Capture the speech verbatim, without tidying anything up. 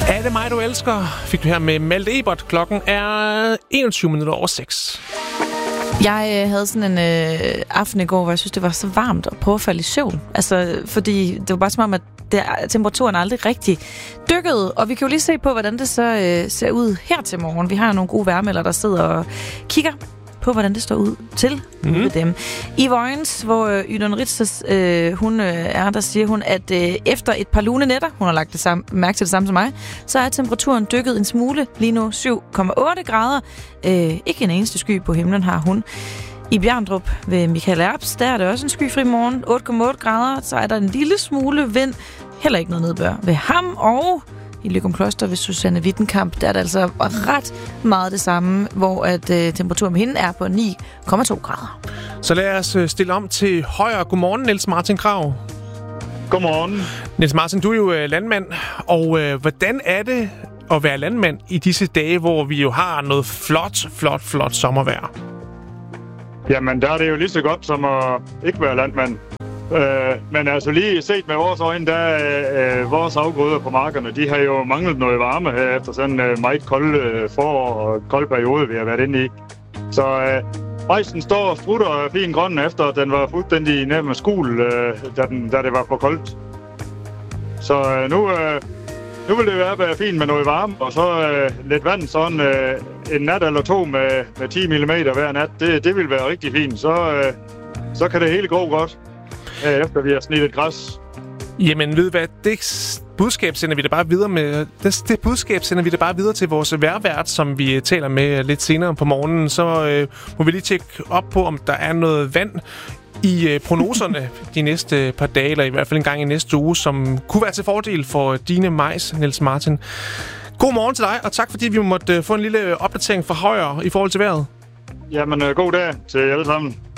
Er det mig, du elsker? Fik du her med Malte Ebert. Klokken er enogtyve minutter over seks. Jeg øh, havde sådan en øh, aften i går, hvor jeg synes, det var så varmt at prøve at falde i søvn. Altså, fordi det var bare som om, at det, temperaturen aldrig rigtig dykkede. Og vi kan jo lige se på, hvordan det så øh, ser ud her til morgen. Vi har nogle gode vejrmelder, der sidder og kigger på, hvordan det står ud til mm-hmm. med dem. I Vojens, hvor øh, Ydun Ritzes, øh, hun øh, er, der siger hun, at øh, efter et par lune nætter, hun har lagt det samme, mærke til det samme som mig, så er temperaturen dykket en smule, lige nu syv komma otte grader. Øh, ikke en eneste sky på himlen har hun. I Bjerndrup ved Michael Erbs, der er det også en skyfri morgen, otte komma otte grader, så er der en lille smule vind, heller ikke noget nedbør ved ham, og i Løgumkloster ved Susanne Wittenkamp, der er det altså ret meget det samme, hvor at øh, temperaturen med hende er på ni komma to grader. Så lad os stille om til højre. Godmorgen, Niels Martin Krag. Godmorgen. Niels Martin, du er jo øh, landmand, og øh, hvordan er det at være landmand i disse dage, hvor vi jo har noget flot, flot, flot sommervejr? Jamen, der er det jo lige så godt som at ikke være landmand. Øh, men altså lige set med vores øjne, der øh, vores afgrøder på markerne, de har jo manglet noget varme her efter sådan en øh, meget kold øh, forår og kold periode, vi har været inde i. Så øh, rejsen står og strutter fin grøn efter, at den var fuldstændig nærmest skul, øh, da, den, da det var for koldt. Så øh, nu, øh, nu vil det være, være fint med noget varme, og så øh, lidt vand, sådan øh, en nat eller to med, med ti millimeter hver nat, det, det vil være rigtig fint. Så, øh, så kan det hele gå godt. Efter vi har snittet græs. Jamen, ved hvad, det budskab sender vi da bare videre med. Det, det budskab sender vi da bare videre til vores vejrvært, som vi taler med lidt senere på morgenen. Så øh, må vi lige tjekke op på, om der er noget vand i øh, prognoserne de næste par dage, eller i hvert fald en gang i næste uge, som kunne være til fordel for dine majs, Niels Martin. God morgen til dig, og tak fordi vi måtte få en lille opdatering fra højre i forhold til vejret. Jamen, god dag til jer alle sammen.